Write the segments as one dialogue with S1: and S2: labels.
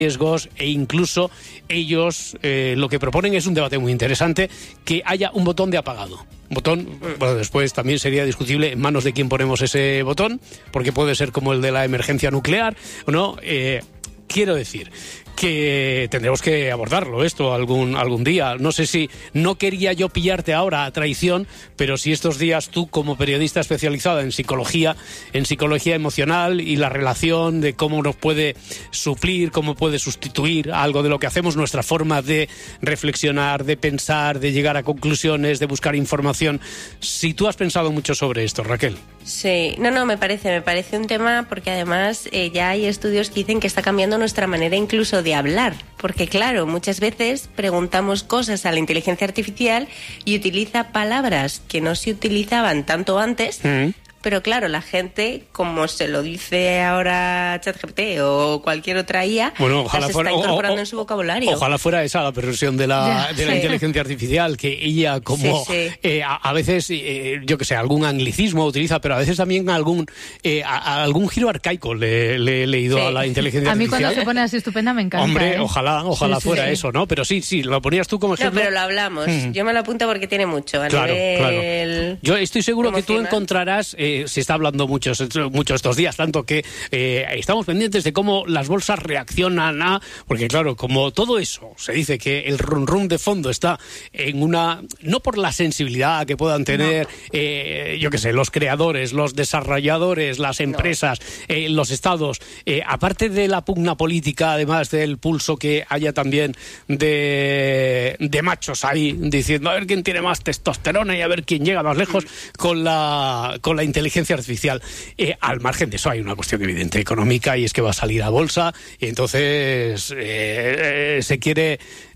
S1: riesgos e incluso ellos lo que proponen es un debate muy interesante, que haya un botón de apagado. Botón, bueno, después también sería discutible en manos de quién ponemos ese botón, porque puede ser como el de la emergencia nuclear, ¿no? Quiero decir que tendremos que abordarlo esto algún día. No sé si, no quería yo pillarte ahora a traición, pero si estos días tú, como periodista especializada en psicología emocional y la relación de cómo nos puede suplir, cómo puede sustituir algo de lo que hacemos, nuestra forma de reflexionar, de pensar, de llegar a conclusiones, de buscar información. Si tú has pensado mucho sobre esto, Raquel.
S2: Sí, no, me parece un tema, porque además ya hay estudios que dicen que está cambiando nuestra manera incluso de hablar, porque claro, muchas veces preguntamos cosas a la inteligencia artificial y utiliza palabras que no se utilizaban tanto antes. Pero claro, la gente, como se lo dice ahora ChatGPT o cualquier otra IA,
S1: bueno, ojalá
S2: las está incorporando en su vocabulario.
S1: Ojalá fuera esa la versión de la inteligencia artificial, que ella como a veces, yo que sé, algún anglicismo utiliza, pero a veces también algún giro arcaico le he leído a la inteligencia artificial.
S3: A mí cuando se pone así estupenda me encanta.
S1: Hombre, ojalá fuera eso, ¿no? Pero sí, lo ponías tú como ejemplo.
S2: No, pero lo hablamos. Yo me lo apunto porque tiene mucho.
S1: Claro. Yo estoy seguro emocional. Que tú encontrarás... se está hablando mucho estos días, tanto que estamos pendientes de cómo las bolsas reaccionan porque claro, como todo eso se dice que el rum de fondo está en una, no por la sensibilidad que puedan tener yo qué sé, los creadores, los desarrolladores, las empresas, los estados, aparte de la pugna política, además del pulso que haya también de machos ahí diciendo a ver quién tiene más testosterona y a ver quién llega más lejos con la inteligencia artificial. Al margen de eso hay una cuestión evidente económica, y es que va a salir a bolsa, y entonces se quiere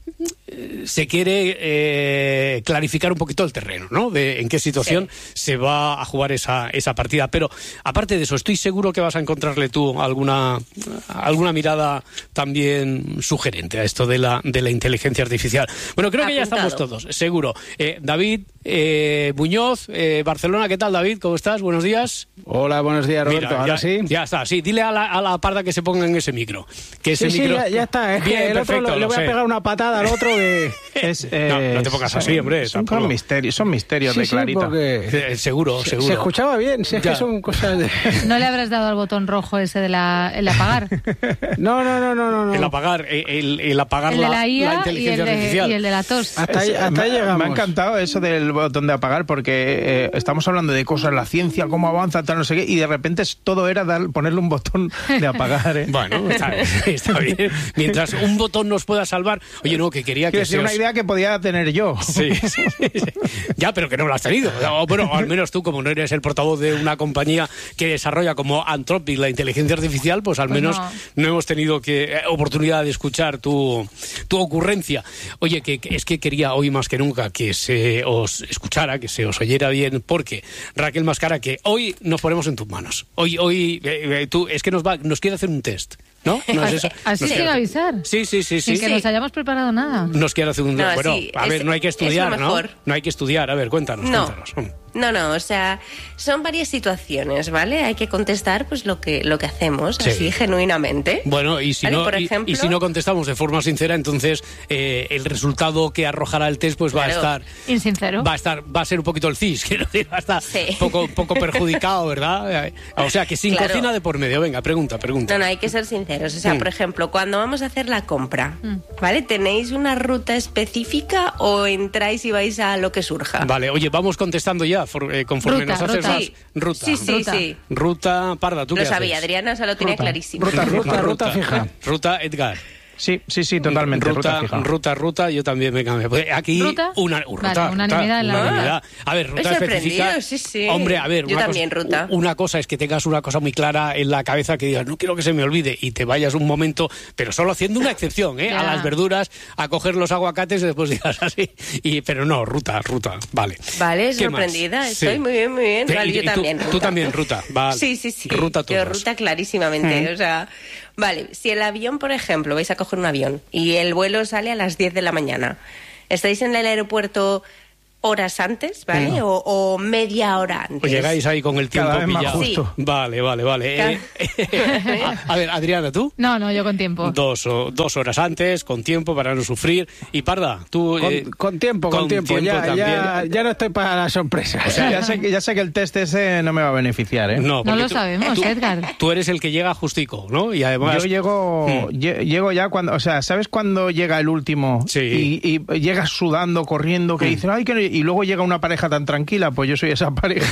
S1: clarificar un poquito el terreno, ¿no? De en qué situación se va a jugar esa partida. Pero aparte de eso, estoy seguro que vas a encontrarle tú alguna mirada también sugerente a esto de la inteligencia artificial. Bueno, creo que ya estamos todos, seguro. David Muñoz, Barcelona, ¿qué tal, David? ¿Cómo estás? Buenos días.
S4: Hola, buenos días, Roberto.
S1: Mira,
S4: ahora sí.
S1: Ya está, sí. Dile a la parda que se ponga en ese micro. Que ese
S4: micro... ya está. Es
S1: bien,
S4: que el
S1: perfecto,
S4: otro le voy a pegar una patada al otro que es...
S1: no te pongas así, hombre.
S4: Son misterios de Clarita.
S1: Porque... Seguro.
S4: Se escuchaba bien, si es que son cosas de...
S3: ¿No le habrás dado al botón rojo ese de el apagar?
S4: No.
S1: El apagar, el apagar
S3: el de la IA
S1: la inteligencia artificial.
S3: Y el de la tos.
S4: Hasta ahí llegamos.
S5: Me ha encantado eso del botón de apagar, porque estamos hablando de cosas, la ciencia, cómo avanza, tal, no sé qué, y de repente todo era ponerle un botón de apagar.
S1: Bueno, está bien. Mientras un botón nos pueda salvar. Oye, no, que quería que...
S5: Es una idea que podía tener yo.
S1: Sí. Ya, pero que no lo has tenido. Bueno, al menos tú, como no eres el portavoz de una compañía que desarrolla como Anthropic la inteligencia artificial, pues al menos no hemos tenido oportunidad de escuchar tu ocurrencia. Oye, que es que quería hoy más que nunca que se os escuchara, que se os oyera bien, porque Raquel Mascara, que hoy nos ponemos en tus manos. Hoy tú, es que nos quiere hacer un test, ¿no? ¿No es eso?
S3: Así sin avisar.
S1: Sí.
S3: Sin que nos hayamos preparado nada.
S1: Nos quiere hacer un...
S2: No,
S1: bueno, a ver, no hay que estudiar, ¿no? No hay que estudiar. A ver, cuéntanos.
S2: No, o sea, son varias situaciones, ¿vale? Hay que contestar pues lo que hacemos, así genuinamente.
S1: Bueno, y si,
S2: ¿vale?
S1: no,
S2: Por ejemplo,
S1: y si no contestamos de forma sincera, entonces el resultado que arrojará el test pues va a estar...
S3: insincero.
S1: Va a ser un poquito el cis, quiero decir, va a estar poco perjudicado, ¿verdad? O sea, que sin cocina de por medio. Venga, pregunta.
S2: No, hay que ser sinceros. O sea, por ejemplo, cuando vamos a hacer la compra, ¿vale? ¿Tenéis una ruta específica o entráis y vais a lo que surja?
S1: Vale, oye, vamos contestando ya. Conforme nos haces más ruta.
S2: Sí.
S1: Ruta, Parda, ¿tú qué haces?
S2: Lo sabía, Adriana se lo tenía clarísimo.
S4: Ruta fija.
S1: Ruta, Edgar.
S5: Sí, totalmente.
S1: Ruta, yo también me cambié. Aquí
S3: ¿Ruta?
S1: Unanimidad en la unanimidad. A ver, ruta específica.
S2: Sí.
S1: Hombre, a ver,
S2: yo también ruta.
S1: Una cosa es que tengas una cosa muy clara en la cabeza, que digas, no quiero que se me olvide, y te vayas un momento, pero solo haciendo una excepción, a las verduras, a coger los aguacates y después digas así. Pero no, ruta, vale.
S2: Vale, sorprendida, estoy muy bien. Vale, yo también.
S1: Tú también, ruta, vale.
S2: Sí.
S1: Ruta todas.
S2: Yo ruta clarísimamente, o sea... Vale, si el avión, por ejemplo, vais a coger un avión y el vuelo sale a las 10 de la mañana, estáis en el aeropuerto horas antes, ¿vale? O media hora antes.
S1: Pues llegáis ahí con el tiempo
S5: Cada vez más
S1: pillado.
S5: justo.
S2: Sí.
S1: Vale. A ver, Adriana, ¿tú?
S3: No, yo con tiempo.
S1: 2 horas antes, con tiempo para no sufrir. Y Parda, tú...
S4: Con tiempo. Ya no estoy para la sorpresa.
S5: O sea, ya sé que el test ese no me va a beneficiar, ¿eh?
S3: No
S1: porque
S3: lo sabemos, Edgar.
S1: Tú eres el que llega justico, ¿no? Y además...
S5: Yo llego ya cuando... O sea, ¿sabes cuando llega el último?
S1: Sí.
S5: Y llegas sudando, corriendo, que dicen, ay, que... Y luego llega una pareja tan tranquila, pues yo soy esa pareja.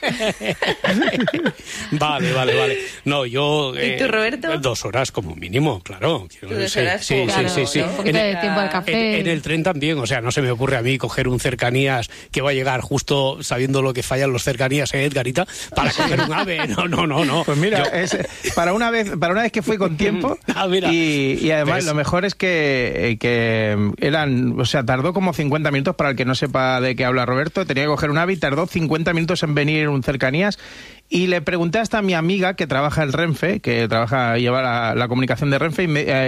S1: Vale. No, yo...
S2: ¿Y tú, Roberto?
S1: 2 horas como mínimo, claro.
S2: 2 horas,
S1: Sí.
S3: Claro, Un poquito de tiempo al café.
S1: En el tren también, o sea, no se me ocurre a mí coger un cercanías que va a llegar justo sabiendo lo que fallan los cercanías, Edgarita, para coger un AVE. No.
S5: Pues mira, para una vez que fui con tiempo,
S1: mira.
S5: y además
S1: ¿Ves?
S5: lo mejor es que eran, o sea, tardó como 50 minutos, para el que no sepa de qué habla Roberto, tenía que coger un AVE y tardó 50 minutos en venir un cercanías. Y le pregunté hasta a mi amiga que trabaja en Renfe, que lleva la comunicación de Renfe,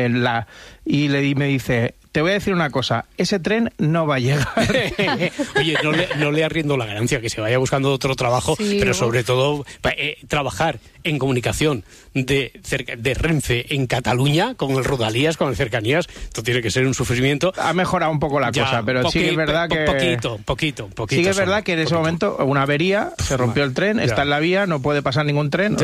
S5: y me dice, te voy a decir una cosa, ese tren no va a llegar.
S1: Oye, no le arriendo la ganancia, que se vaya buscando otro trabajo,
S3: Sí,
S1: pero sobre todo trabajar en comunicación de Renfe en Cataluña, con el Rodalías, con el Cercanías, esto tiene que ser un sufrimiento.
S5: Ha mejorado un poco la cosa, pero sí que es verdad que...
S1: Poquito.
S5: Sí que es verdad que en ese momento una avería, se rompió el tren, está en la vía, no puede pasar ningún tren,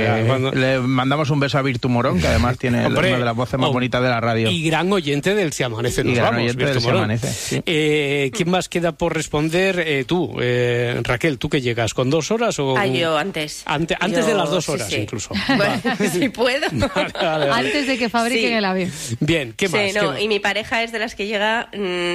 S5: le mandamos un beso a Virtu Morón, que además tiene una de las voces más bonitas de la radio.
S1: Y gran oyente del Se Amanece, nos vamos, Virtu Morón.
S5: Sí.
S1: ¿Quién más queda por responder? Tú, Raquel, ¿tú que llegas? ¿Con 2 horas o...?
S2: Yo antes.
S1: Antes de las 2 horas, sí. Incluso.
S2: Bueno, si puedo.
S1: Vale.
S3: Antes de que fabriquen el avión.
S1: Bien, ¿qué más?
S2: Sí, no, y mi pareja es de las que llega,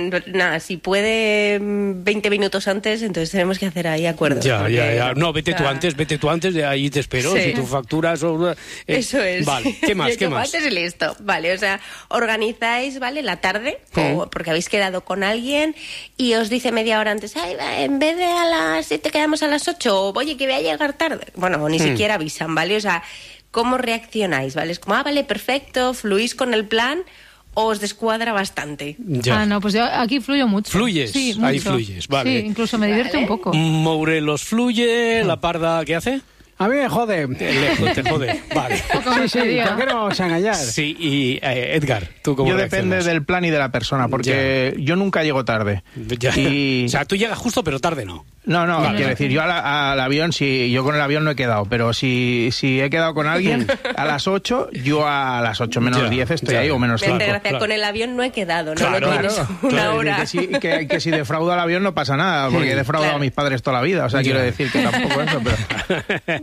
S2: si puede 20 minutos antes, entonces tenemos que hacer ahí acuerdos.
S1: Ya. No, vete tú antes, de ahí te espero,
S2: Sí.
S1: si tú facturas...
S2: Eso es.
S1: Vale, ¿qué más?
S2: Yo antes y listo. Vale, o sea, organizáis, ¿vale? La tarde, porque habéis quedado con alguien y os dice media hora antes, en vez de a las 7 quedamos a las 8, o oye, que voy a llegar tarde. Bueno, ni siquiera avisan, ¿vale? O sea, ¿cómo reaccionáis? ¿Vale? Es como, vale, perfecto, fluís con el plan, o os descuadra bastante.
S1: Ya.
S3: No, pues yo aquí fluyo mucho.
S1: ¿Fluyes?
S3: Sí, mucho.
S1: Ahí fluyes, vale.
S3: Sí, incluso me divierte un poco.
S1: Morelos fluye, la Parda, ¿qué hace?
S4: A mí me jode.
S1: Te jode, vale.
S4: Sí, ¿por qué no vamos a engañar?
S1: Sí, y Edgar, ¿tú cómo
S5: Yo
S1: reaccionas?
S5: depende del plan y de la persona, porque yo nunca llego tarde.
S1: Ya.
S5: Y...
S1: O sea, tú llegas justo, pero tarde no.
S5: No,
S1: Vale.
S5: quiero decir, yo al avión, yo con el avión no he quedado, pero si he quedado con alguien a las 8, yo a las 8 menos 10 estoy ahí, o menos 5.
S2: Gracias, con el avión no he quedado, ¿no?
S1: Claro,
S2: No tienes una hora.
S5: Que si defraudo al avión no pasa nada, porque he defraudado a mis padres toda la vida, o sea, quiero decir que tampoco eso, pero...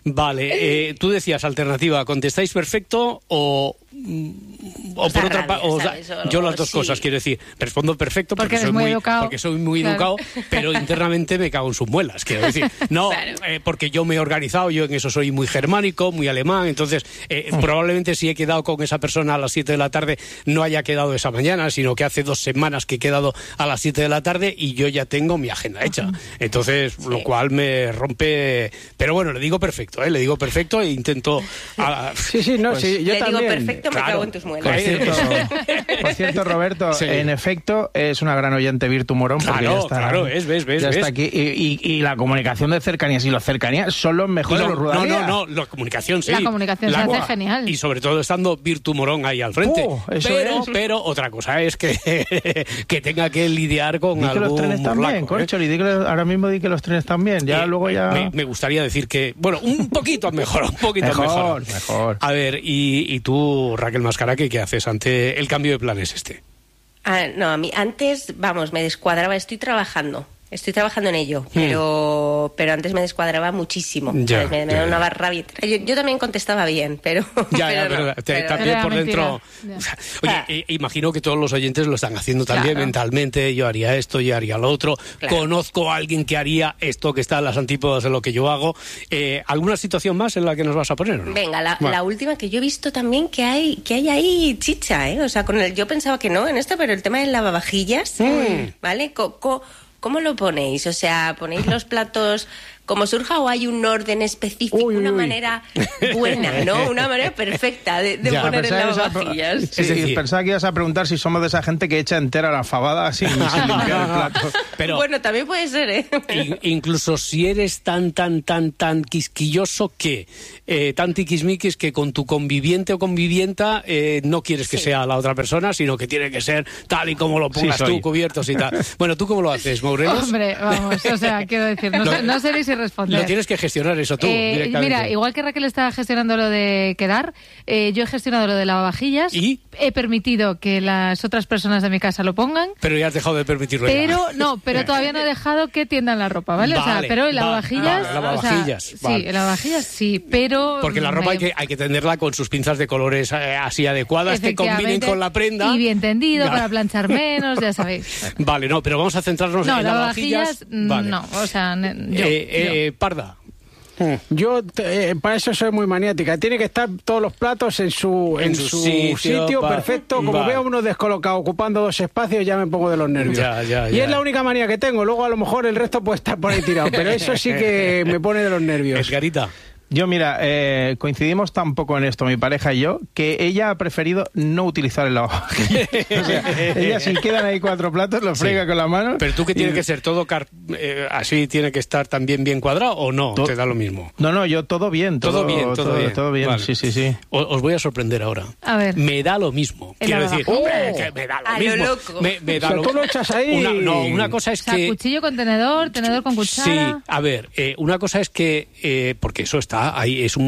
S1: Vale, tú decías alternativa, ¿contestáis perfecto o por otra parte? Yo las dos cosas, quiero decir, respondo perfecto porque soy muy educado, pero internamente me cago en sus muelas, quiero decir. No, porque yo me he organizado, yo en eso soy muy germánico, muy alemán, entonces probablemente si he quedado con esa persona a las 7 de la tarde no haya quedado esa mañana, sino que hace 2 semanas que he quedado a las 7 de la tarde y yo ya tengo mi agenda hecha. Entonces, lo cual me rompe... Pero bueno, le digo perfecto e intento...
S4: yo
S2: le
S4: también.
S2: digo perfecto, me cago en tus muelas.
S5: Por cierto, Roberto, en efecto, es una gran oyente Virtu Morón, porque ya está,
S1: ves.
S5: está aquí. Y la comunicación de cercanías y los cercanías son los mejores, los Rodalías.
S1: No, la comunicación sí.
S3: La comunicación se hace genial.
S1: Y sobre todo estando Virtu Morón ahí al frente. Pero otra cosa es que tenga que lidiar con algún
S5: los trenes también, Corcholi, ahora mismo di que los trenes también, luego ya...
S1: Me gustaría decir que, bueno, un poquito mejor.
S5: Mejor.
S1: A ver, y tú, Raquel Mascaraque, ¿qué haces ante el cambio de planes este?
S2: No, a mí antes, me descuadraba, estoy trabajando en ello, pero antes me descuadraba muchísimo. Me da una rabia. Yo también contestaba bien, pero...
S1: también por dentro... Oye, imagino que todos los oyentes lo están haciendo también mentalmente. Yo haría esto, yo haría lo otro. Claro. Conozco a alguien que haría esto que está en las antípodas de lo que yo hago. ¿Alguna situación más en la que nos vas a poner o no?
S2: Venga, la última que yo he visto también que hay ahí chicha, ¿eh? O sea, yo pensaba que no en esto, pero el tema del lavavajillas, ¿vale? ¿Cómo lo ponéis? O sea, ¿ponéis los platos como surja, o hay un orden específico, una manera buena, ¿no? Una manera perfecta de poner en lavavajillas.
S5: Sí, pensaba que ibas a preguntar si somos de esa gente que echa entera la fabada sin limpiar el plato.
S2: Pero, bueno, también puede ser, ¿eh?
S1: Incluso si eres tan quisquilloso que tan tiquismiquis que con tu conviviente o convivienta no quieres que sea la otra persona, sino que tiene que ser tal y como lo pongas tú, cubiertos y tal. Bueno, ¿tú cómo lo haces, Morelos?
S3: Hombre, vamos, o sea, quiero decir, no seréis y responder.
S1: Lo tienes que gestionar eso tú, directamente.
S3: Mira, igual que Raquel está gestionando lo de quedar, yo he gestionado lo de lavavajillas.
S1: ¿Y?
S3: He permitido que las otras personas de mi casa lo pongan.
S1: Pero ya has dejado de permitirlo.
S3: Pero todavía no he dejado que tiendan la ropa, ¿vale? O sea, pero el lavavajillas...
S1: lavavajillas.
S3: Sí, el lavavajillas sí, pero...
S1: Porque la ropa hay que tenderla con sus pinzas de colores así adecuadas que combinen con la prenda.
S3: Y bien tendido para planchar menos, ya sabéis.
S1: Vale, no, pero vamos a centrarnos en lavavajillas.
S3: Vale. No, o sea, yo.
S1: Parda.
S4: Yo para eso soy muy maniática. Tiene que estar todos los platos en su sitio perfecto. Como veo uno descolocado ocupando 2 espacios, ya me pongo de los nervios. Y es la única manía que tengo. Luego a lo mejor el resto puede estar por ahí tirado, pero eso sí que me pone de los nervios.
S1: Edgarita.
S5: Yo, mira, coincidimos tan poco en esto, mi pareja y yo, que ella ha preferido no utilizar el lavavajillas. O sea, ella, si quedan ahí 4 platos, lo frega con la mano.
S1: Pero tú, que tiene que ser todo así, tiene que estar también bien cuadrado, ¿o no? ¿Te da lo mismo?
S5: No, yo todo bien. Todo bien. Vale. Sí.
S1: Os voy a sorprender ahora.
S3: A ver.
S1: Me da lo mismo. Quiero decir, hombre, que me da lo mismo.
S2: Lo loco.
S1: Me da
S4: tú lo echas ahí.
S1: Una cosa es que...
S3: cuchillo con tenedor con cuchara...
S1: Sí, a ver, una cosa es que... porque eso está ahí, es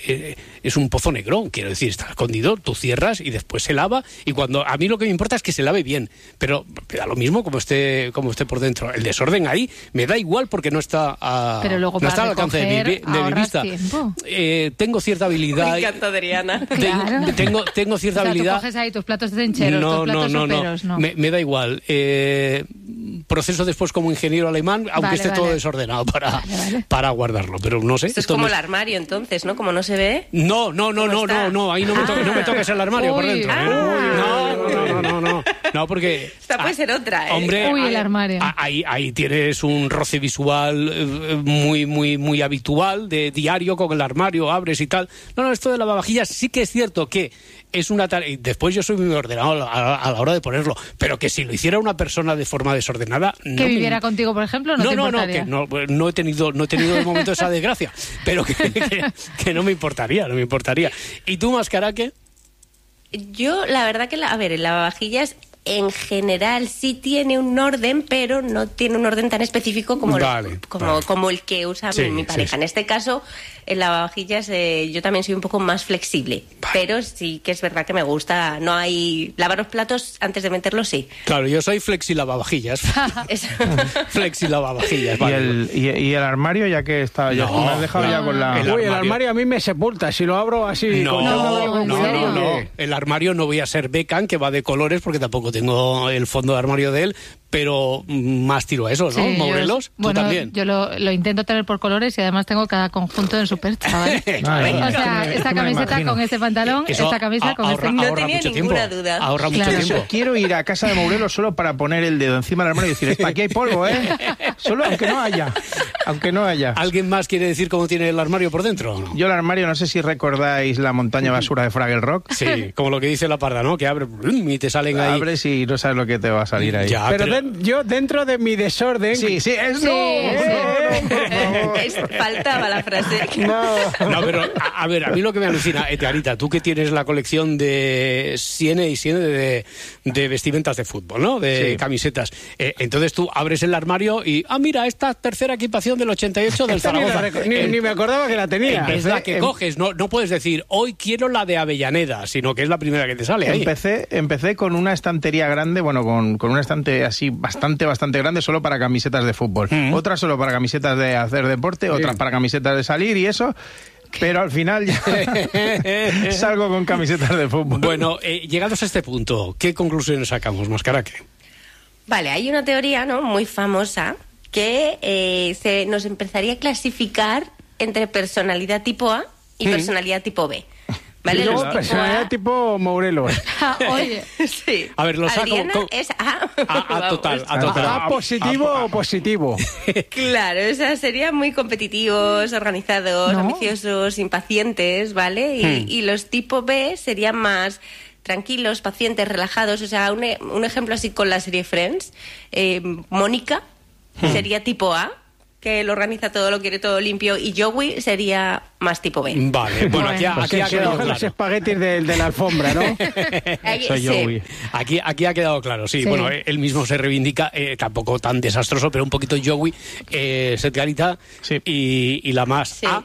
S1: un pozo negro, quiero decir, está escondido, tú cierras y después se lava, y cuando a mí lo que me importa es que se lave bien, pero me da lo mismo como esté por dentro. El desorden ahí me da igual porque no está al alcance de mi vista. Tengo cierta habilidad.
S2: Me encanta, Adriana.
S1: Tengo cierta habilidad.
S3: Tú coges ahí tus platos de cencheros, tus platos soperos, no.
S1: Me da igual. Proceso después como ingeniero alemán, aunque esté todo desordenado para guardarlo, pero no sé.
S2: Esto es como el armario, entonces, ¿no? Como no se ve.
S1: No, ahí no me toques el armario por dentro. No, porque...
S2: Esta puede ser otra, ¿eh?
S1: Hombre,
S3: el armario.
S1: Ahí tienes un roce visual muy habitual, de diario, con el armario, abres y tal. No, esto de lavavajillas sí que es cierto que es una tarea. Después yo soy muy ordenado a la hora de ponerlo, pero que si lo hiciera una persona de forma desordenada...
S3: Que viviera contigo, por ejemplo, no te importaría.
S1: No he tenido de momento esa desgracia, pero que no me importaría. ¿Y tú, Mascaraque?
S2: Yo, la verdad que, el lavavajillas en general sí tiene un orden, pero no tiene un orden tan específico como el que usa mi pareja. En este caso, el lavavajillas yo también soy un poco más flexible, pero sí que es verdad que me gusta. No hay... Lavar los platos antes de meterlos, sí.
S1: Claro, yo soy flexi-lavavajillas. Flexi-lavavajillas, vale.
S5: ¿Y el armario, ya que está... me has dejado ya con la...
S4: El armario a mí me sepulta, si lo abro así...
S1: No. El armario no voy a ser Beckham, que va de colores, porque tampoco tengo el fondo de armario de él, pero más tiro a eso, ¿no? Sí, Morelos, tú también.
S3: Yo lo intento tener por colores y además tengo cada conjunto en su percha, ¿vale? O sea, esta camiseta con este pantalón, esta camisa con este...
S2: No tenía ninguna duda.
S1: Ahorra mucho tiempo.
S5: Quiero ir a casa de Morelos solo para poner el dedo encima del armario y decir, aquí hay polvo, ¿eh? Solo aunque no haya.
S1: ¿Alguien más quiere decir cómo tiene el armario por dentro?
S5: Yo el armario, no sé si recordáis la montaña basura de Fraggle Rock.
S1: Sí, como lo que dice la Parda, ¿no? Que abre y te salen ahí.
S5: Abres y no sabes lo que te va a salir ahí.
S4: Ya, pero yo dentro de mi desorden...
S2: Faltaba la frase.
S1: No, pero a ver, a mí lo que me alucina, Edgarita, tú que tienes la colección de Siene de vestimentas de fútbol, ¿no? De camisetas. Entonces tú abres el armario y, mira, esta tercera equipación del 88 del Zaragoza.
S4: Ni me acordaba que la tenía.
S1: Es la que coges, no puedes decir, hoy quiero la de Avellaneda, sino que es la primera que te sale ahí.
S5: Empecé con una estantería grande, con una estante así bastante grande, solo para camisetas de fútbol. Otra solo para camisetas de hacer deporte, otras para camisetas de salir y eso... Pero al final ya salgo con camisetas de fútbol.
S1: Bueno, llegados a este punto, ¿qué conclusiones sacamos, Mascaraque?
S2: Vale, hay una teoría, ¿no?, muy famosa que nos empezaría a clasificar entre personalidad tipo A y personalidad tipo B. ¿Vale?
S4: Y luego personalidad tipo Morelos.
S2: Oye, sí.
S1: A ver, lo saco.
S2: Es A.
S1: Total.
S4: ¿A positivo o positivo?
S2: Claro, o sea, serían muy competitivos, organizados, ambiciosos, impacientes, ¿vale? Y los tipo B serían más tranquilos, pacientes, relajados. O sea, un ejemplo así con la serie Friends. Mónica sería tipo A, que lo organiza todo, lo quiere todo limpio, y Joey sería más tipo B.
S1: Vale, bueno, aquí ha quedado claro.
S4: Los espaguetis de la alfombra, ¿no?
S5: Soy Joey.
S1: Aquí ha quedado claro, sí. Bueno, él mismo se reivindica, tampoco tan desastroso, pero un poquito Joey, Seth Garita, y la más A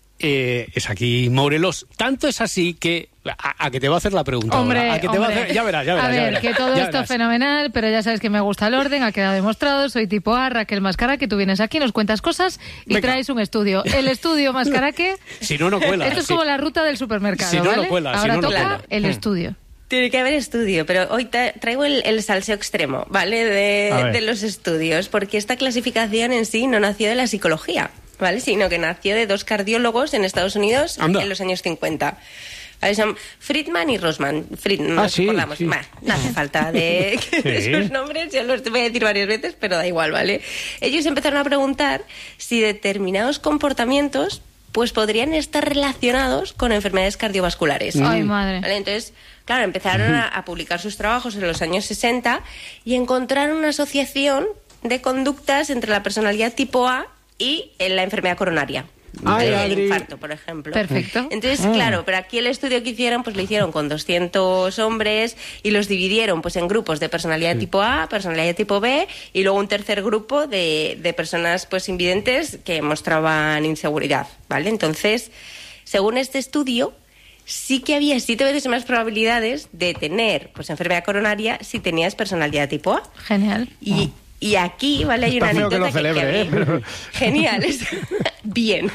S1: es aquí Morelos. Tanto es así que a que te va a hacer la pregunta.
S3: Hombre,
S1: a que te va a hacer, ya verás.
S3: A ver, que todo esto es fenomenal, pero ya sabes que me gusta el orden, ha quedado demostrado. Soy tipo A, Raquel Mascaraque, tú vienes aquí, nos cuentas cosas y traes un estudio. El estudio Mascaraque.
S1: Si no cuela.
S3: Esto es como la ruta del supermercado.
S1: Si no,
S3: ¿vale?
S1: no cuela.
S3: Ahora toca el estudio.
S2: Tiene que haber estudio, pero hoy traigo el salseo extremo, ¿vale? De los estudios, porque esta clasificación en sí no nació de la psicología, ¿vale? Sino que nació de 2 cardiólogos en Estados Unidos en los años 50. Son Friedman y Rosman. Friedman,
S4: sí.
S2: No hace falta de sus nombres, yo los voy a decir varias veces, pero da igual, ¿vale? Ellos empezaron a preguntar si determinados comportamientos pues podrían estar relacionados con enfermedades cardiovasculares.
S3: Ay, madre.
S2: ¿Vale? Entonces, claro, empezaron a publicar sus trabajos en los años 60 y encontraron una asociación de conductas entre la personalidad tipo A y la enfermedad coronaria. El infarto, por ejemplo.
S3: Perfecto.
S2: Entonces, claro, pero aquí el estudio que hicieron, pues lo hicieron con 200 hombres y los dividieron pues en grupos de personalidad tipo A, personalidad tipo B y luego un tercer grupo de personas pues invidentes que mostraban inseguridad, ¿vale? Entonces, según este estudio, sí que había 7 veces más probabilidades de tener pues enfermedad coronaria si tenías personalidad tipo A.
S3: Genial.
S2: Y aquí, ¿vale? Hay una anécdota
S5: que lo celebre,
S2: pero... Genial. Bien.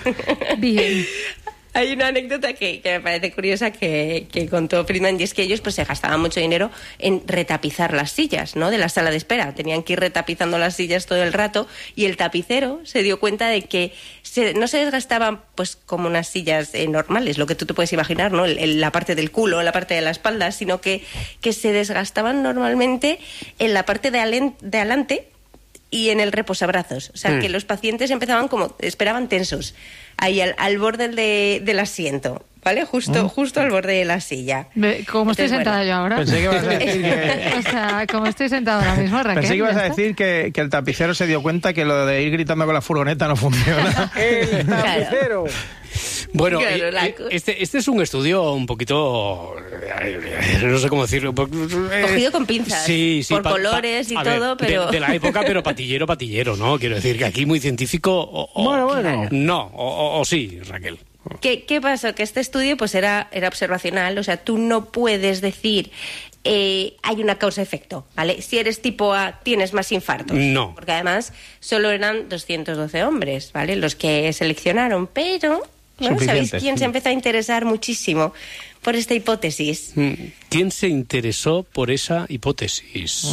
S2: Hay una anécdota que me parece curiosa que contó Friedman, y es que ellos pues se gastaban mucho dinero en retapizar las sillas, ¿no? De la sala de espera. Tenían que ir retapizando las sillas todo el rato y el tapicero se dio cuenta de que no se desgastaban pues como unas sillas normales, lo que tú te puedes imaginar, ¿no? La parte del culo, la parte de la espalda, sino que se desgastaban normalmente en la parte de adelante y en el reposabrazos. O sea, que los pacientes esperaban tensos, ahí al borde del asiento, ¿vale? Justo al borde de la silla.
S3: ¿Cómo estoy sentada yo ahora?
S5: Pensé que ibas a decir que...
S3: O sea, como estoy sentada ahora mismo, Raquel.
S5: Pensé que ibas a decir que el tapicero se dio cuenta que lo de ir gritando con la furgoneta no funciona.
S4: ¡El tapicero!
S1: Bueno, este es un estudio un poquito, no sé cómo decirlo.
S2: Cogido con pinzas,
S1: sí,
S2: por colores y todo, pero...
S1: De la época, pero patillero, ¿no? Quiero decir que aquí muy científico...
S4: Bueno.
S1: No, o sí, Raquel.
S2: ¿Qué pasó? Que este estudio pues era observacional, o sea, tú no puedes decir... hay una causa-efecto, ¿vale? Si eres tipo A, tienes más infartos.
S1: No.
S2: Porque además solo eran 212 hombres, ¿vale? Los que seleccionaron, pero... ¿no? ¿Sabéis quién se empezó a interesar muchísimo por esta hipótesis?
S1: ¿Quién se interesó por esa hipótesis?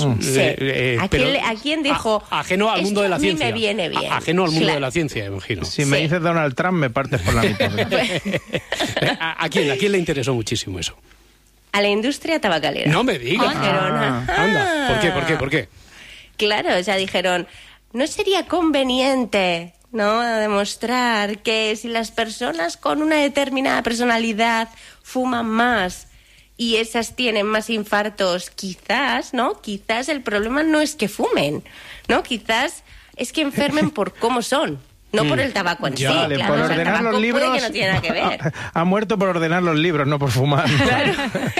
S2: ¿A quién dijo?
S1: Ajeno al mundo de la ciencia.
S2: A mí me viene bien.
S1: Ajeno al mundo de la ciencia, imagino.
S5: Si me dices Donald Trump, me partes por la mitad.
S1: ¿A quién le interesó muchísimo eso?
S2: A la industria tabacalera.
S1: No me digas. Anda. ¿Por qué?
S2: Claro, o sea, dijeron, ¿no sería conveniente, no, demostrar que si las personas con una determinada personalidad fuman más y esas tienen más infartos, quizás el problema no es que fumen, ¿no? Quizás es que enfermen por cómo son, no por el tabaco en sí.
S5: Vale,
S2: claro,
S5: por ordenar los libros.
S2: Puede que no tiene nada que ver.
S5: Ha muerto por ordenar los libros, no por fumar.
S2: Claro,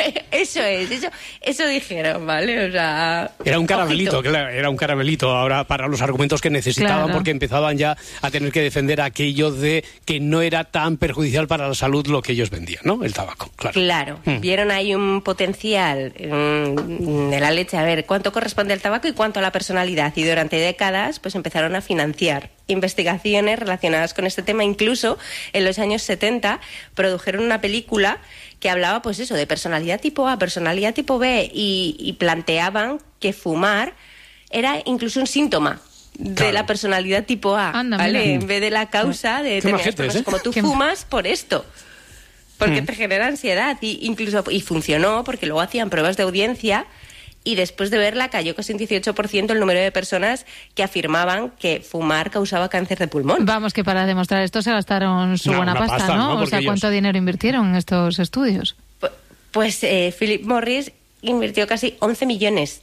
S2: eso dijeron, ¿vale? O sea,
S1: era un caramelito, claro, era un caramelito ahora para los argumentos que necesitaban, claro. Porque empezaban ya a tener que defender aquello de que no era tan perjudicial para la salud lo que ellos vendían, ¿no? El tabaco, claro.
S2: Claro, vieron ahí un potencial de la leche, a ver, cuánto corresponde al tabaco y cuánto a la personalidad, y durante décadas pues empezaron a financiar investigaciones relacionadas con este tema. Incluso en los años 70 produjeron una película que hablaba pues eso, de personalidad tipo A, personalidad tipo B, y planteaban que fumar era incluso un síntoma de la personalidad tipo A.
S3: Anda,
S2: ¿vale?
S3: mira.
S2: En vez de la causa de tener como tú fumas por esto. porque te genera ansiedad. Y funcionó, porque luego hacían pruebas de audiencia y después de verla cayó casi un 18% el número de personas que afirmaban que fumar causaba cáncer de pulmón.
S3: Vamos, que para demostrar esto se gastaron su buena pasta, ¿no? O sea, ¿cuánto dinero invirtieron en estos estudios?
S2: Pues Philip Morris invirtió casi $11 millones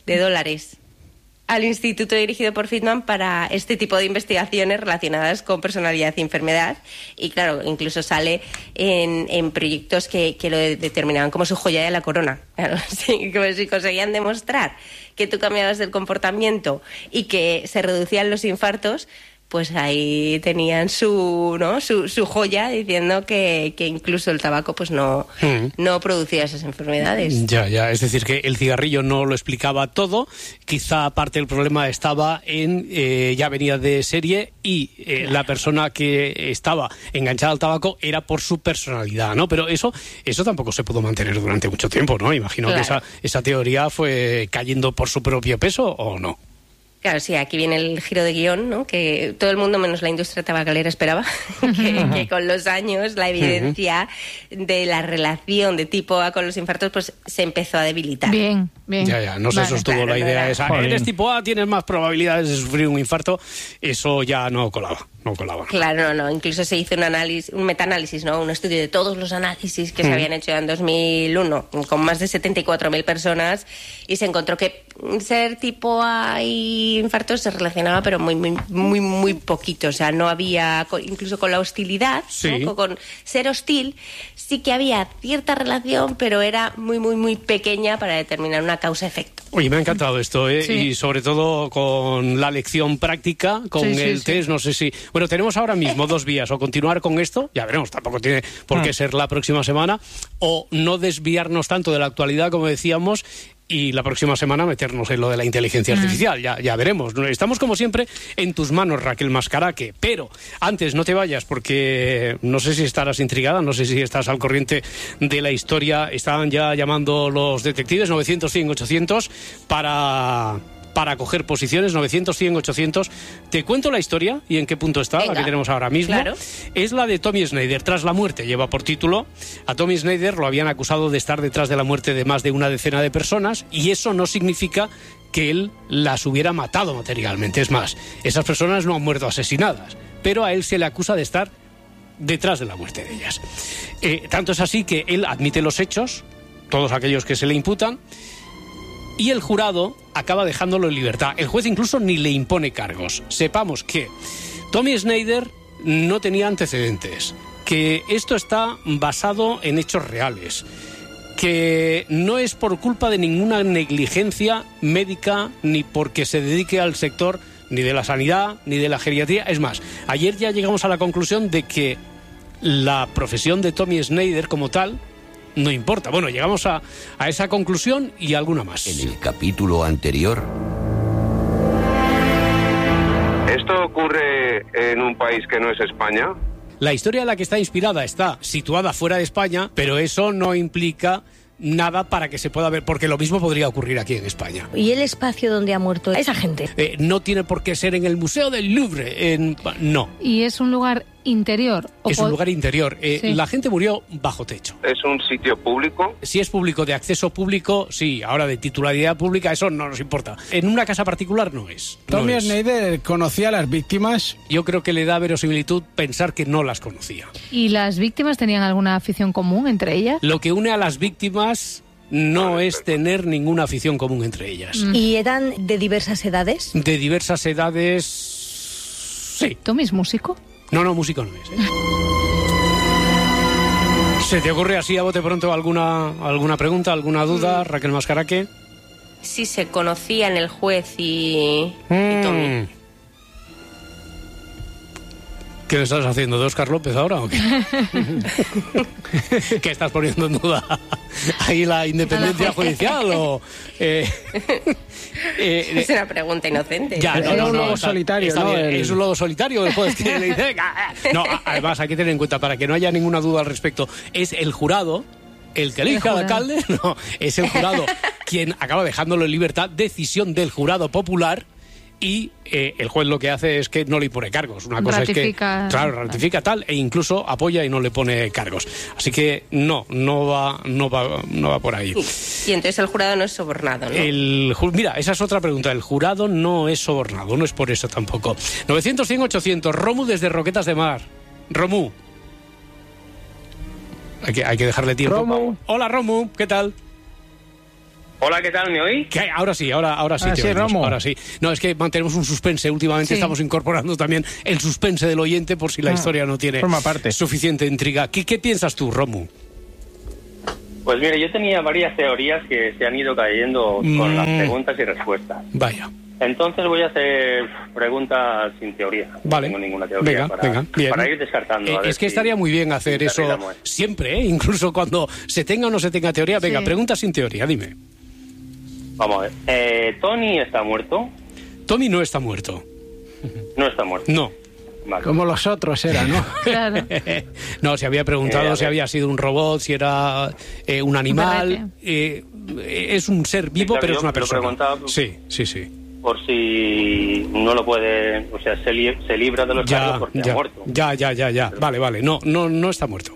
S2: al instituto dirigido por Friedman para este tipo de investigaciones relacionadas con personalidad y enfermedad. Y claro, incluso sale en proyectos que lo determinaban como su joya de la corona. Claro, sí, como si conseguían demostrar que tú cambiabas el comportamiento y que se reducían los infartos, pues ahí tenían su joya, diciendo que incluso el tabaco pues no producía esas enfermedades.
S1: Ya, es decir, que el cigarrillo no lo explicaba todo, quizá parte del problema estaba en, ya venía de serie y la persona que estaba enganchada al tabaco era por su personalidad, ¿no? Pero eso tampoco se pudo mantener durante mucho tiempo, ¿no? Imagino que esa teoría fue cayendo por su propio peso, ¿o no?
S2: Claro, sí, aquí viene el giro de guión, ¿no? Que todo el mundo, menos la industria tabacalera, esperaba que con los años la evidencia de la relación de tipo A con los infartos pues se empezó a debilitar.
S3: Bien.
S1: Ya, no se sostuvo la idea esa. Eres tipo A, tienes más probabilidades de sufrir un infarto. Eso ya no colaba.
S2: Claro, no. Incluso se hizo un metaanálisis, ¿no? Un estudio de todos los análisis que se habían hecho en 2001 con más de 74.000 personas y se encontró que ser tipo A y infartos se relacionaba, pero muy poquito. O sea, no había, incluso con la hostilidad, ¿no? Con ser hostil, sí que había cierta relación, pero era muy pequeña para determinar una causa-efecto.
S1: Oye, me ha encantado esto, ¿eh? Sí. Y sobre todo con la lección práctica, con el test, no sé si... Bueno, tenemos ahora mismo 2 vías, o continuar con esto, ya veremos, tampoco tiene por qué ser la próxima semana, o no desviarnos tanto de la actualidad, como decíamos, y la próxima semana meternos en lo de la inteligencia artificial. Ya veremos. Estamos, como siempre, en tus manos, Raquel Mascaraque. Pero antes, no te vayas, porque no sé si estarás intrigada, no sé si estás al corriente de la historia. Estaban ya llamando los detectives, 900, 100, 800, para coger posiciones, 900, 100, 800. Te cuento la historia y en qué punto está. Venga, la que tenemos ahora mismo.
S2: Claro.
S1: Es la de Tommy Snyder. Tras la muerte, lleva por título. A Tommy Snyder lo habían acusado de estar detrás de la muerte de más de una decena de personas, y eso no significa que él las hubiera matado materialmente. Es más, esas personas no han muerto asesinadas, pero a él se le acusa de estar detrás de la muerte de ellas. Tanto es así que él admite los hechos, todos aquellos que se le imputan, y el jurado acaba dejándolo en libertad. El juez incluso ni le impone cargos. Sepamos que Tommy Snyder no tenía antecedentes, que esto está basado en hechos reales, que no es por culpa de ninguna negligencia médica ni porque se dedique al sector ni de la sanidad ni de la geriatría. Es más, ayer ya llegamos a la conclusión de que la profesión de Tommy Snyder como tal no importa. Bueno, llegamos a esa conclusión y alguna más.
S6: En el capítulo anterior...
S7: ¿Esto ocurre en un país que no es España?
S1: La historia en la que está inspirada está situada fuera de España, pero eso no implica nada para que se pueda ver, porque lo mismo podría ocurrir aquí en España.
S8: ¿Y el espacio donde ha muerto esa gente?
S1: No tiene por qué ser en el Museo del Louvre, no.
S3: ¿Y es un lugar interior?
S1: Es un lugar interior. Sí. La gente murió bajo techo.
S7: ¿Es un sitio público?
S1: Si es público, de acceso público, sí. Ahora, de titularidad pública, eso no nos importa. En una casa particular no es.
S4: Tommy Snyder conocía a las víctimas.
S1: Yo creo que le da verosimilitud pensar que no las conocía.
S3: ¿Y las víctimas tenían alguna afición común entre ellas?
S1: Lo que une a las víctimas no es tener ninguna afición común entre ellas.
S8: ¿Y eran de diversas edades?
S1: De diversas edades, sí.
S3: ¿Tommy es músico?
S1: No, músico no es, ¿eh? ¿Se te ocurre así a bote pronto alguna pregunta, alguna duda, Raquel Mascaraque?
S2: Sí, se conocían el juez y Tommy.
S1: ¿Qué le estás haciendo, de Óscar López ahora o qué? ¿Qué estás poniendo en duda? ¿Ahí la independencia judicial o...?
S2: Es una pregunta inocente.
S1: Ya,
S4: es un lobo solitario, ¿no?
S1: Es un lobo solitario después que le dice... No, además hay que tener en cuenta, para que no haya ninguna duda al respecto, es el jurado el que elija al alcalde, no, es el jurado quien acaba dejándolo en libertad, decisión del jurado popular, y el juez lo que hace es que no le pone cargos. Una cosa
S3: ratifica,
S1: es que, claro, ratifica tal e incluso apoya y no le pone cargos. Así que no va por ahí.
S2: Y entonces el jurado no es sobornado, ¿no?
S1: Mira, esa es otra pregunta. El jurado no es sobornado, no es por eso tampoco. 900, 100, 800. Romu desde Roquetas de Mar. Romu. Hay que dejarle tiempo.
S4: Romu.
S1: Hola, Romu, ¿qué tal?
S7: Hola, ¿qué tal? ¿Me oís?
S1: Ahora sí te oímos,
S5: Romu.
S1: ahora sí. No, es que mantenemos un suspense. Últimamente estamos incorporando también el suspense del oyente por si la historia no tiene suficiente intriga. ¿Qué piensas tú, Romu?
S7: Pues mire, yo tenía varias teorías que se han ido cayendo con las preguntas y respuestas.
S1: Vaya.
S7: Entonces voy a hacer preguntas sin teoría.
S1: Vale.
S7: No tengo ninguna teoría para ir descartando.
S1: Es que estaría muy bien hacer eso siempre, incluso cuando se tenga o no se tenga teoría. Venga, pregunta sin teoría, dime.
S7: Vamos a ver. ¿Tony está muerto?
S1: Tony no está muerto.
S7: No está muerto.
S1: No.
S7: Vale.
S4: Como los otros era, ¿no?
S3: Claro.
S1: No, se había preguntado si había sido un robot, si era un animal. Es un ser vivo,
S7: claro,
S1: pero es una persona.
S7: Preguntaba,
S1: sí.
S7: Por si no lo puede, o sea, se libra de los cargos porque ha muerto.
S1: Ya. Vale. No está muerto.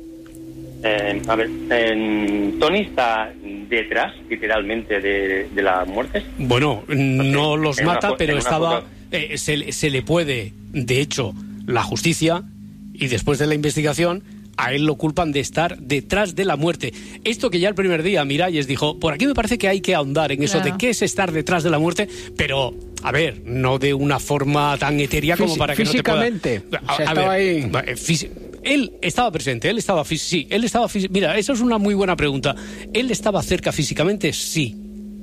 S7: A ver, ¿Tony está detrás, literalmente, de las muertes?
S1: Bueno, no los mata, pero estaba... se le puede, de hecho, la justicia, y después de la investigación, a él lo culpan de estar detrás de la muerte. Esto que ya el primer día Miralles dijo, por aquí me parece que hay que ahondar en eso de qué es estar detrás de la muerte, pero... A ver, no de una forma tan etérea como para que no te pueda...
S4: Físicamente, estaba ahí...
S1: Él estaba presente, él estaba Mira, eso es una muy buena pregunta. ¿Él estaba cerca físicamente? Sí.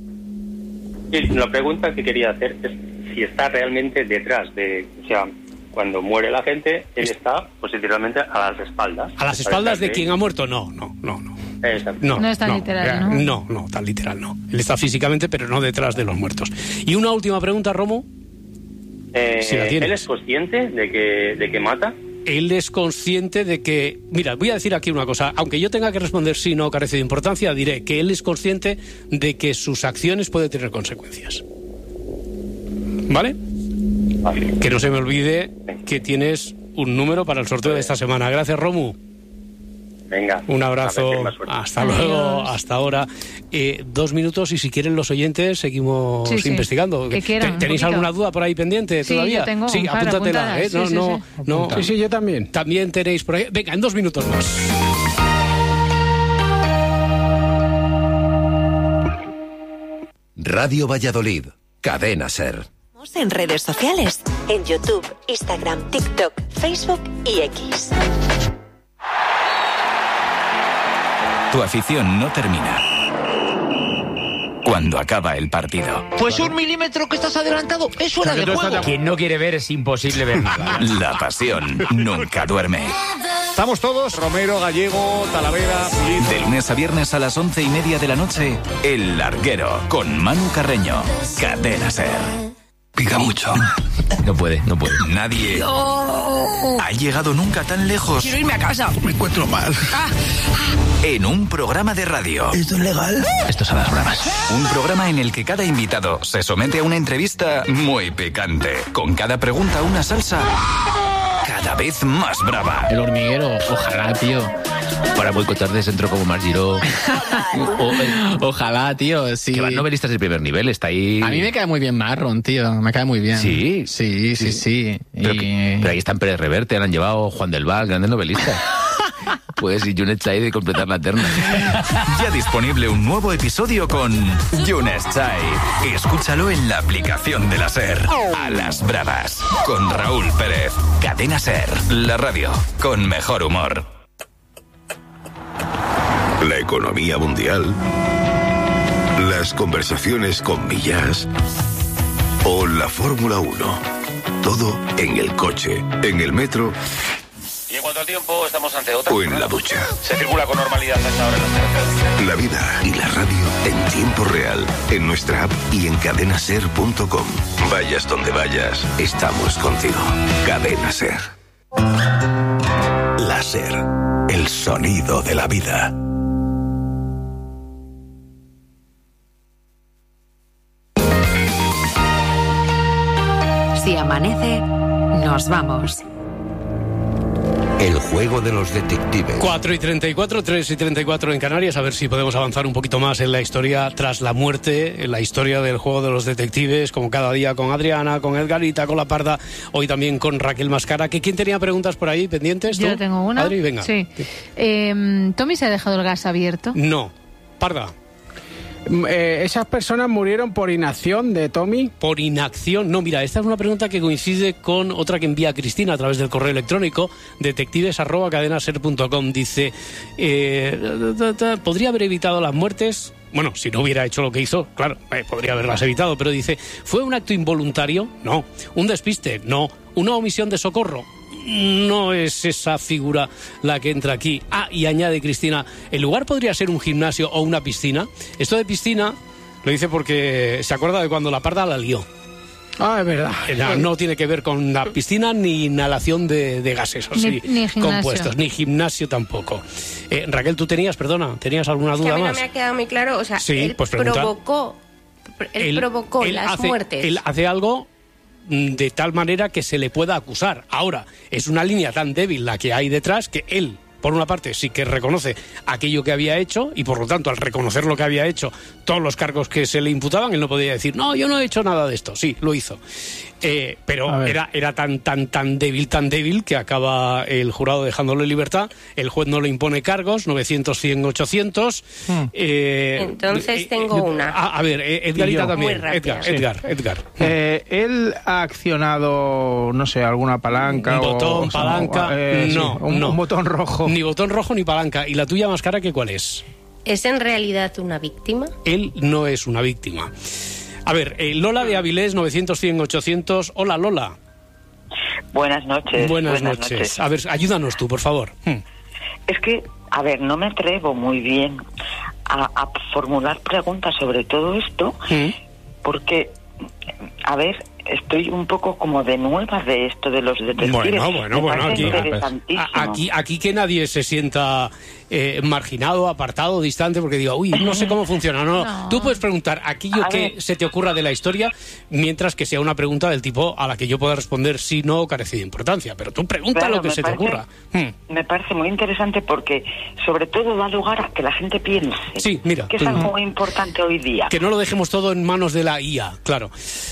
S7: Y la pregunta que quería hacer es si está realmente detrás de... O sea, cuando muere la gente, él está, pues literalmente, a las espaldas.
S1: ¿A las espaldas de quien ha muerto? No.
S3: No es tan literal, ¿no?
S1: No, tan literal no. Él está físicamente, pero no detrás de los muertos. Y una última pregunta, Romo. Si la tienes.
S7: ¿Él es consciente de que mata?
S1: Él es consciente de que... Mira, voy a decir aquí una cosa. Aunque yo tenga que responder si no carece de importancia, diré que él es consciente de que sus acciones pueden tener consecuencias. ¿Vale? Que no se me olvide que tienes un número para el sorteo de esta semana. Gracias, Romu.
S7: Venga.
S1: Un abrazo. Hasta luego. Hasta ahora. 2 minutos y si quieren los oyentes seguimos investigando. ¿Tenéis alguna duda por ahí pendiente todavía?
S3: Yo tengo
S1: apúntatela.
S4: Sí, yo también.
S1: También tenéis por ahí. Venga, en 2 minutos más.
S6: Radio Valladolid. Cadena SER.
S9: En redes sociales, en YouTube, Instagram, TikTok, Facebook y X.
S10: Tu afición no termina cuando acaba el partido.
S11: Pues 1 milímetro que estás adelantado es fuera de juego.
S12: Quien no quiere ver es imposible ver nada.
S10: La pasión nunca duerme.
S13: Estamos todos, Romero, Gallego, Talavera...
S10: De lunes a viernes a las 11:30 de la noche, El Larguero, con Manu Carreño. Cadena SER. Pica mucho.
S12: No puede.
S10: Nadie ha llegado nunca tan lejos.
S11: Quiero irme a casa.
S13: Me encuentro mal.
S10: En un programa de radio.
S11: ¿Esto es legal?
S12: Esto son las bromas.
S10: Un programa en el que cada invitado se somete a una entrevista muy picante. Con cada pregunta una salsa cada vez más brava.
S12: El Hormiguero, ojalá, tío. Para boicotar de centro como Margiró.
S14: Ojalá, tío, sí.
S12: Que van novelistas de primer nivel, está ahí.
S14: A mí me cae muy bien Marron, tío, me cae muy bien.
S12: Sí.
S14: Pero
S12: ahí están Pérez Reverte, han llevado Juan del Val, grandes novelistas. Pues y Yunes Chai de completar la terna.
S10: Ya disponible un nuevo episodio con Yunes Chai. Escúchalo en la aplicación de la SER. A las bravas, con Raúl Pérez. Cadena SER, la radio con mejor humor.
S15: La economía mundial, las conversaciones con Millás o la Fórmula 1. Todo en el coche, en el metro.
S16: Y en cuanto al tiempo, estamos ante otra.
S15: O en la ducha.
S16: Se circula con normalidad hasta ahora en las carreteras.
S15: La vida y la radio en tiempo real, en nuestra app y en cadenaser.com. Vayas donde vayas, estamos contigo. Cadena SER. La SER, el sonido de la vida.
S17: Si amanece, nos vamos.
S6: El juego de los detectives.
S1: 4:34, 3:34 en Canarias. A ver si podemos avanzar un poquito más en la historia tras la muerte, en la historia del juego de los detectives, como cada día con Adriana, con Edgarita, con La Parda, hoy también con Raquel Mascara. ¿Quién tenía preguntas por ahí pendientes? ¿Tú?
S3: Yo tengo una.
S1: Adri, venga.
S3: Sí. ¿Tommy se ha dejado el gas abierto?
S1: No. Parda.
S4: ¿Esas personas murieron por inacción de Tommy?
S1: Por inacción. No, mira, esta es una pregunta que coincide con otra que envía Cristina a través del correo electrónico detectives@cadenaser.com. Dice, ¿podría haber evitado las muertes? Bueno, si no hubiera hecho lo que hizo, claro, podría haberlas evitado, pero dice, ¿fue un acto involuntario? No. ¿Un despiste? No. ¿Una omisión de socorro? No es esa figura la que entra aquí. Ah, y añade Cristina, ¿el lugar podría ser un gimnasio o una piscina? Esto de piscina lo dice porque se acuerda de cuando La Parda la lió.
S4: Ah, es verdad.
S1: No tiene que ver con la piscina ni inhalación de gases así,
S3: ni
S1: compuestos, ni gimnasio tampoco. Raquel, ¿tú tenías alguna duda
S2: a mí
S1: más?
S2: No me ha quedado muy claro, o sea,
S1: sí,
S2: él
S1: pues
S2: provocó las muertes.
S1: Él hace algo de tal manera que se le pueda acusar. Ahora, es una línea tan débil la que hay detrás que él, por una parte, sí que reconoce aquello que había hecho y, por lo tanto, al reconocer lo que había hecho, todos los cargos que se le imputaban, él no podía decir, no, yo no he hecho nada de esto. Sí, lo hizo. Pero era tan débil que acaba el jurado dejándolo en libertad. El juez no le impone cargos, 900, 100, 800.
S2: Entonces tengo una.
S1: A ver, Edgarita también. Edgar.
S5: ¿Él ha accionado, no sé, alguna palanca?
S1: Un botón, palanca.
S5: Un botón rojo.
S1: Ni botón rojo ni palanca. ¿Y la tuya, Mascara, qué cuál es?
S2: ¿Es en realidad una víctima?
S1: Él no es una víctima. A ver, Lola de Avilés, 900, 100, 800. Hola, Lola.
S18: Buenas noches.
S1: Buenas noches. A ver, ayúdanos tú, por favor.
S18: Es que, a ver, no me atrevo muy bien a formular preguntas sobre todo esto, porque, a ver, estoy un poco como de nueva de esto de los detectives.
S1: Bueno, aquí que nadie se sienta marginado, apartado, distante, porque diga, uy, no sé cómo funciona. No. Tú puedes preguntar aquello que se te ocurra de la historia, mientras que sea una pregunta del tipo a la que yo pueda responder sí, no, carece de importancia. Pero tú pregunta lo que se te ocurra.
S18: Me parece muy interesante porque, sobre todo, da lugar a que la gente piense.
S1: Sí, mira.
S18: Que es algo muy importante hoy día.
S1: Que no lo dejemos todo en manos de la IA, claro.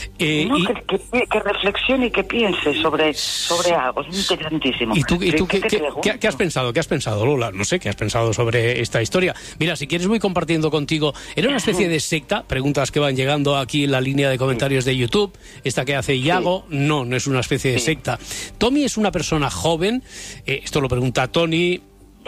S18: Que reflexione y que piense sobre algo. Es interesantísimo.
S1: ¿Y tú qué has pensado? ¿Qué has pensado, Lola? No sé, ¿qué has pensado sobre esta historia? Mira, si quieres voy compartiendo contigo. ¿Era una especie de secta? Preguntas que van llegando aquí en la línea de comentarios de YouTube. Esta que hace Iago. No es una especie de secta. Tommy es una persona joven. Esto lo pregunta Tony.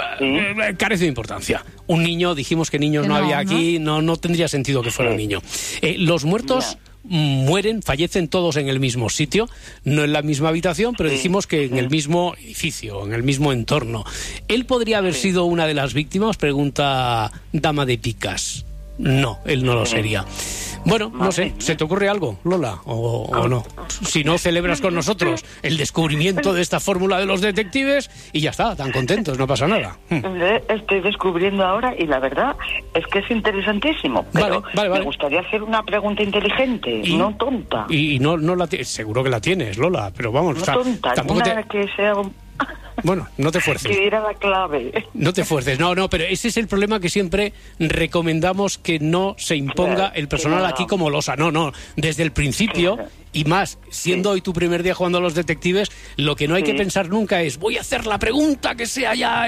S1: Carece de importancia. Un niño, dijimos que niños no había aquí. No tendría sentido que fuera un niño. Los muertos fallecen todos en el mismo sitio, no en la misma habitación, pero dijimos que en el mismo edificio, en el mismo entorno. ¿Él podría haber sido una de las víctimas? Pregunta Dama de Picas. No, él no lo sería. Bueno, no sé, ¿se te ocurre algo, Lola, o no? Si no, celebras con nosotros el descubrimiento de esta fórmula de los detectives y ya está, tan contentos, no pasa nada.
S18: Estoy descubriendo ahora y la verdad es que es interesantísimo, pero
S1: vale.
S18: me gustaría hacer una pregunta inteligente, no tonta.
S1: Y no seguro que la tienes, Lola, pero vamos,
S18: no tonta, tampoco que sea
S1: Bueno, no te fuerces.
S18: Que era la clave.
S1: No te fuerces, no, pero ese es el problema que siempre recomendamos, que no se imponga el personal aquí como losa. No, desde el principio, y más, siendo hoy tu primer día jugando a los detectives, lo que no hay que pensar nunca es, voy a hacer la pregunta que sea ya,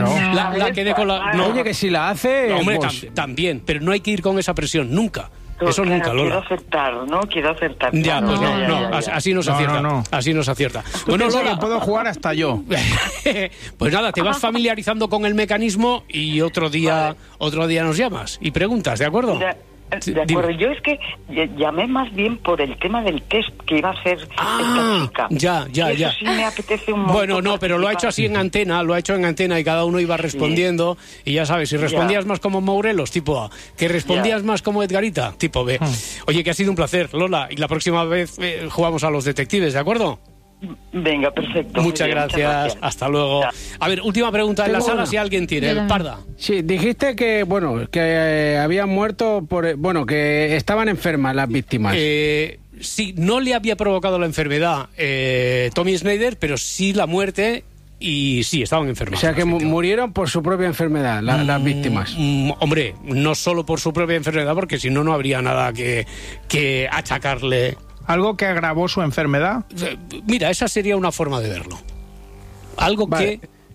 S1: la que dé con la...
S4: No, oye, que si la hace...
S1: No, hombre, también, pero no hay que ir con esa presión, nunca. Eso nunca, Lola.
S18: Quiero acertar.
S1: Ya, pues no. Así nos acierta. Así nos acierta.
S5: Bueno, Lola, puedo jugar hasta yo.
S1: Pues nada, te vas familiarizando con el mecanismo y otro día nos llamas y preguntas, ¿de acuerdo?
S18: De acuerdo, yo es que llamé más bien por el tema del test que iba a hacer esta chica.
S1: Ya.
S18: Eso sí me apetece un montón.
S1: Bueno, no, pero lo ha hecho así en antena, y cada uno iba respondiendo, y ya sabes, si respondías más como Morelos, tipo A, que respondías más como Edgarita, tipo B. Oye, que ha sido un placer, Lola, y la próxima vez jugamos a los detectives, ¿de acuerdo?
S18: Venga, perfecto.
S1: Muchas gracias. Hasta luego. A ver, última pregunta en la sala, si alguien tiene. El Parda.
S4: Sí, dijiste que habían muerto que estaban enfermas las víctimas.
S1: sí, no le había provocado la enfermedad Tommy Snyder, pero sí la muerte. Y sí, estaban enfermos.
S4: O sea, que murieron por su propia enfermedad, las víctimas.
S1: Hombre, no solo por su propia enfermedad, porque si no, no habría nada que achacarle.
S5: ¿Algo que agravó su enfermedad?
S1: Mira, esa sería una forma de verlo. Algo que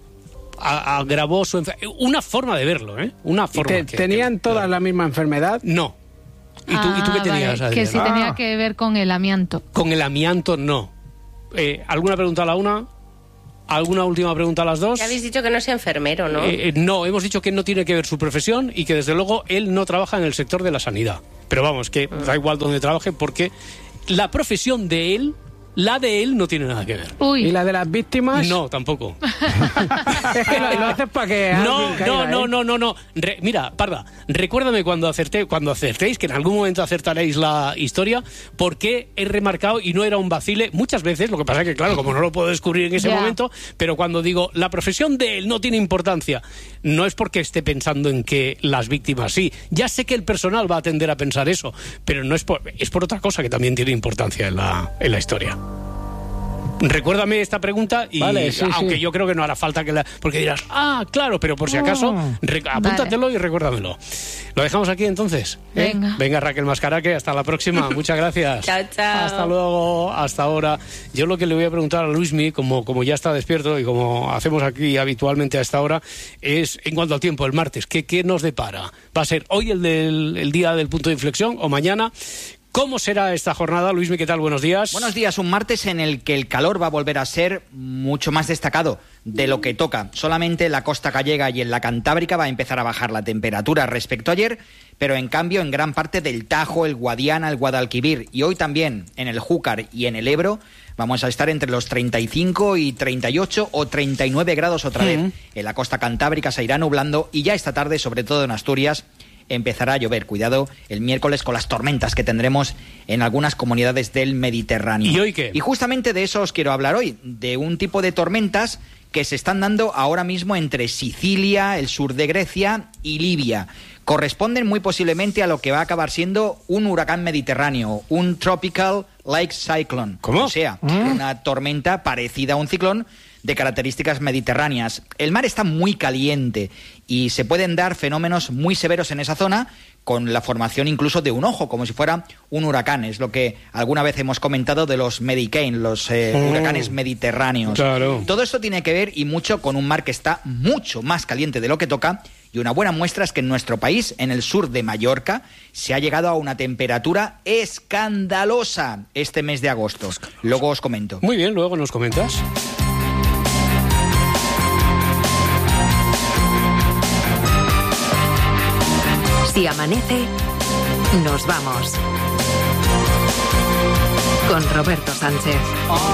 S1: agravó su enfermedad. Una forma de verlo, ¿eh? Una forma.
S4: ¿Tenían todas la misma enfermedad?
S1: No. ¿Y tú qué tenías, Adriana?
S3: Que sí tenía que ver con el amianto.
S1: Con el amianto, no. ¿Alguna pregunta a la una? ¿Alguna última pregunta a las dos?
S2: Ya habéis dicho que no sea enfermero, ¿no?
S1: No, hemos dicho que no tiene que ver su profesión y que desde luego él no trabaja en el sector de la sanidad. Pero vamos, que da igual donde trabaje porque la profesión de él, la de él no tiene nada que ver.
S3: Uy.
S4: ¿Y la de las víctimas?
S1: No, tampoco.
S4: Es que lo haces para que
S1: No. Mira, Parda, recuérdame cuando acertéis, que en algún momento acertaréis la historia, porque he remarcado, y no era un vacile, muchas veces, lo que pasa es que, claro, como no lo puedo descubrir en ese momento, pero cuando digo, la profesión de él no tiene importancia, no es porque esté pensando en que las víctimas sí. Ya sé que el personal va a tender a pensar eso, pero no es por otra cosa que también tiene importancia en la historia. Recuérdame esta pregunta y aunque yo creo que no hará falta porque dirás, claro, pero por si acaso apúntatelo y recuérdamelo. ¿Lo dejamos aquí entonces? Venga, Raquel Mascaraque, hasta la próxima. Muchas gracias.
S2: Chao.
S1: Hasta luego, hasta ahora. Yo lo que le voy a preguntar a Luismi, como ya está despierto y como hacemos aquí habitualmente a esta hora, es en cuanto al tiempo, el martes, ¿qué nos depara? ¿Va a ser hoy el día del punto de inflexión o mañana? ¿Cómo será esta jornada? Luismi, ¿qué tal? Buenos días.
S19: Buenos días. Un martes en el que el calor va a volver a ser mucho más destacado de lo que toca. Solamente en la costa gallega y en la cantábrica va a empezar a bajar la temperatura respecto a ayer, pero en cambio en gran parte del Tajo, el Guadiana, el Guadalquivir y hoy también en el Júcar y en el Ebro vamos a estar entre los 35 y 38 o 39 grados otra vez. En la costa cantábrica se irá nublando y ya esta tarde, sobre todo en Asturias, empezará a llover. Cuidado el miércoles con las tormentas que tendremos en algunas comunidades del Mediterráneo.
S1: ¿Y hoy qué?
S19: Y justamente de eso os quiero hablar hoy, de un tipo de tormentas que se están dando ahora mismo entre Sicilia, el sur de Grecia y Libia. Corresponden muy posiblemente a lo que va a acabar siendo un huracán mediterráneo, un tropical like cyclone.
S1: ¿Cómo?
S19: O sea, una tormenta parecida a un ciclón de características mediterráneas. El mar está muy caliente y se pueden dar fenómenos muy severos en esa zona con la formación incluso de un ojo, como si fuera un huracán. Es lo que alguna vez hemos comentado de los Medicane, los huracanes mediterráneos.
S1: Claro.
S19: Todo esto tiene que ver y mucho con un mar que está mucho más caliente de lo que toca, y una buena muestra es que en nuestro país, en el sur de Mallorca, se ha llegado a una temperatura escandalosa este mes de agosto. Luego os comento.
S1: Muy bien, luego nos comentas.
S17: Si amanece, nos vamos. Con Roberto Sánchez.